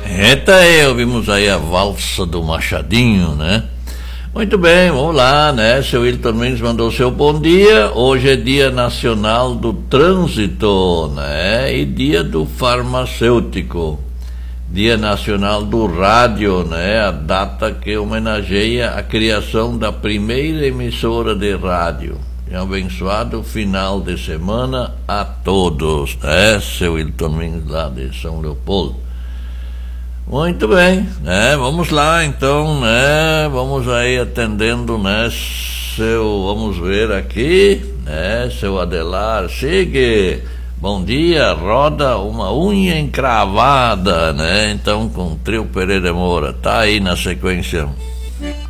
Eita, aí, ouvimos aí a valsa do Machadinho, né? Muito bem, vamos lá, né? Seu Wilton Mendes mandou seu bom dia. Hoje é Dia Nacional do Trânsito, né? E Dia do Farmacêutico. Dia Nacional do Rádio, né? A data que homenageia a criação da primeira emissora de rádio. E um abençoado final de semana a todos, né? Seu Wilton Mendes lá de São Leopoldo. Muito bem, né? Vamos lá então, né? Vamos aí atendendo, né? Vamos ver aqui, né? Seu Adelar, chegue. Bom dia, roda uma unha encravada, né? Então com Trio Pereira Moura, tá aí na sequência.